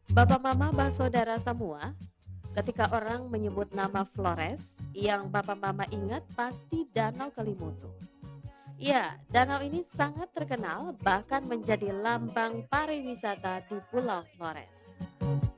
Bapak Mama Saudara semua, ketika orang menyebut nama Flores, yang Bapak Mama ingat pasti Danau Kelimutu. Ya, danau ini sangat terkenal bahkan menjadi lambang pariwisata di Pulau Flores.